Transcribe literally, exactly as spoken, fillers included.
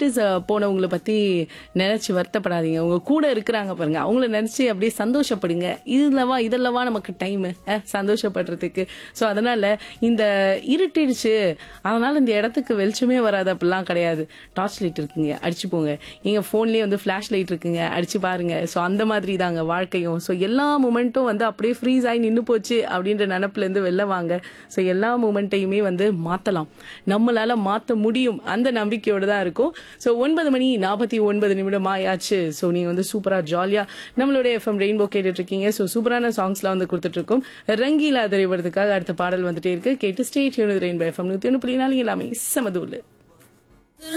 விட்டுட்டு ச- போனவங்கள பத்தி நினைச்சு வருத்தப்படாதீங்க. உங்க கூட இருக்கிறாங்க பாருங்க, அவங்கள நினைச்சு அப்படியே சந்தோஷப்படுங்க. இதுலவா இதெல்லவா நமக்கு டைம் சந்தோஷப்படுறதுக்கு. ஸோ அதனால இந்த இருட்டிடுச்சு, அதனால இந்த இடத்துக்கு வெளிச்சமே வராது அப்படிலாம் கிடையாது. டார்ச் லைட் இருக்குங்க, அடிச்சு போங்க. எங்க போன்லயே வந்து ஃபிளாஷ் லைட் இருக்குங்க, அடிச்சு பாருங்க. ஸோ அந்த மாதிரி தாங்க வாழ்க்கையும். ஸோ எல்லா மூமெண்ட்டும் வந்து அப்படியே ஃப்ரீஸ் ஆகி நின்று போச்சு அப்படின்ற நினப்புல இருந்து வெளில வாங்க. ஸோ எல்லா மூமெண்ட்டையுமே வந்து மாத்தலாம், நம்மளால மாத்த முடியும், அந்த நம்பிக்கையோட தான் இருக்கும். ஸோ ஒன்பது மணி நாற்பத்தி ஒன்பது நிமிடம் ஆயாச்சு. ஸோ நீங்க வந்து சூப்பரா ஜாலியா நம்மளுடைய எஃப்எம் ரெயின்போ கேட்டுட்டு இருக்கீங்க. ஸோ சூப்பரான சாங்ஸ்லாம் வந்து கொடுத்துட்டு இருக்கோம். ரங்கீலா திரைப்படத்துக்காக அடுத்த பாடல் வந்துட்டே இருக்கு. கேட்டு ஸ்டே டியூன் ரெயின்போ எஃப்எம் நூத்தி ஒன்று புள்ளி நாலு எல்லாமே சமதூள்.